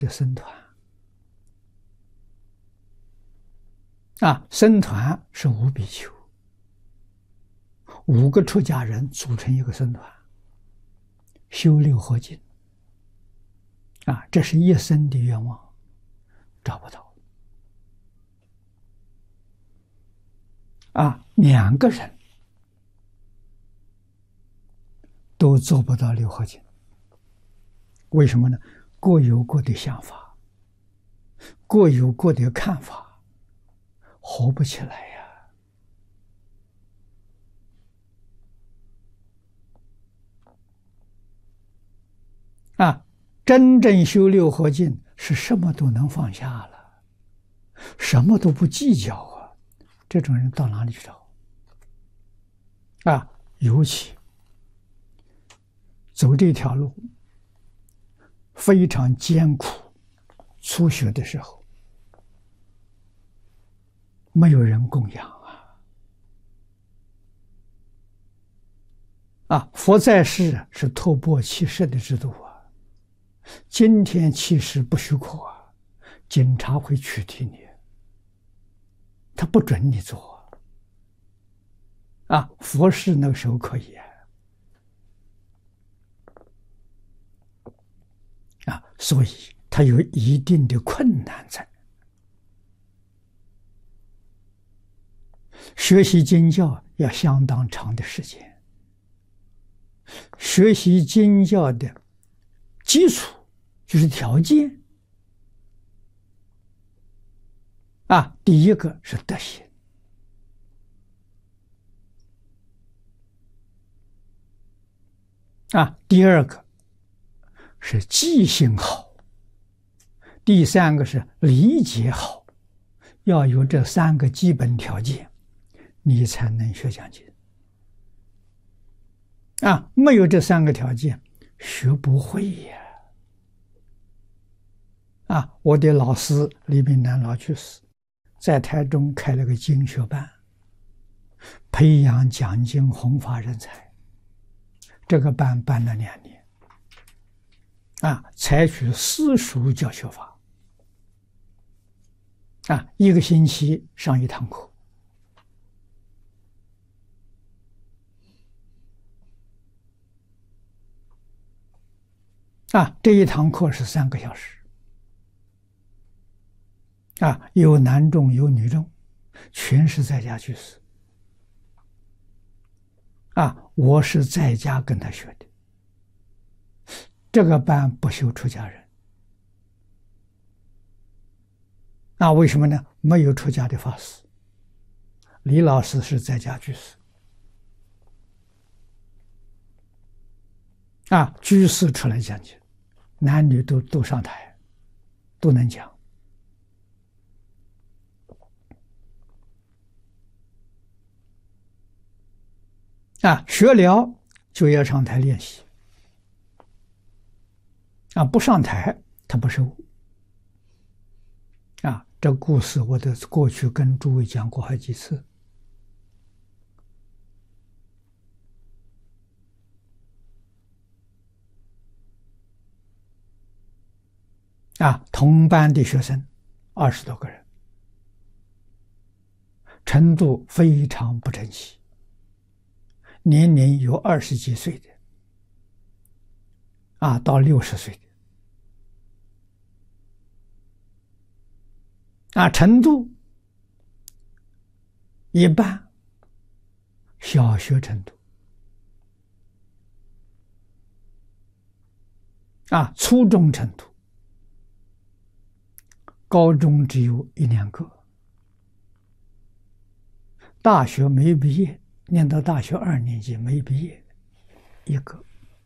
的僧团僧团是5比丘，5个出家人组成一个僧团，修六合敬这是一生的愿望，找不到2个人都做不到六合敬，为什么呢？各有各的想法，各有各的看法，合不起来呀！真正修六合敬是什么都能放下了，什么都不计较这种人到哪里去找尤其走这条路非常艰苦，初学的时候没有人供养佛在世是托钵乞食的制度今天乞食不许可警察会取缔你，他不准你做佛事那个时候可以所以他有一定的困难在。学习经教要相当长的时间，学习经教的基础就是条件第一个是德行第二个是记性好，第三个是理解好，要有这3个基本条件，你才能学讲经没有这3个条件，学不会我的老师李炳南老居士在台中开了个经学班，培养讲经弘法人才。这个班办了2年采取私塾教学法1个星期上1堂课这1堂课是3个小时有男众有女众，全是在家居士我是在家跟他学的。这个班不修出家人为什么呢？没有出家的法师。李老师是在家居士居士出来讲经，男女都上台，都能讲学了就要上台练习不上台他不收这故事我的过去跟诸位讲过好几次同班的学生20多个人，程度非常不珍惜，年龄有20几岁的到60岁的程度一般，小学程度初中程度，高中只有1、2个，大学没毕业，念到大学2年级没毕业1个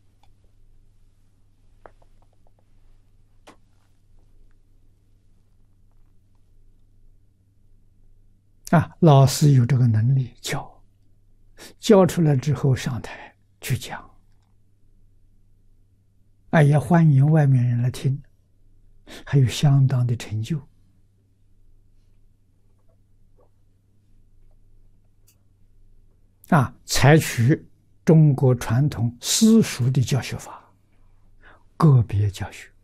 老师有这个能力教出来之后上台去讲也欢迎外面人来听，还有相当的成就采取中国传统私塾的教学法，个别教学